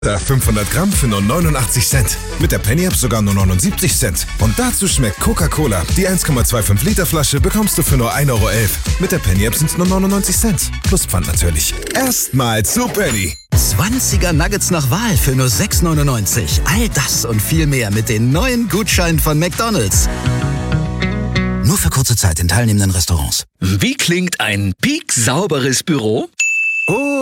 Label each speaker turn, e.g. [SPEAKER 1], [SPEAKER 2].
[SPEAKER 1] 500 Gramm für nur 89 Cent. Mit der Penny-App sogar nur 79 Cent. Und dazu schmeckt Coca-Cola. Die 1,25 Liter Flasche bekommst du für nur 1,11 Euro. Mit der Penny-App sind es nur 99 Cent. Plus Pfand natürlich. Erstmal zu Penny.
[SPEAKER 2] 20er Nuggets nach Wahl für nur 6,99. All das und viel mehr mit den neuen Gutscheinen von McDonald's. Nur für kurze Zeit in teilnehmenden Restaurants.
[SPEAKER 3] Wie klingt ein pieksauberes Büro?
[SPEAKER 2] Oh.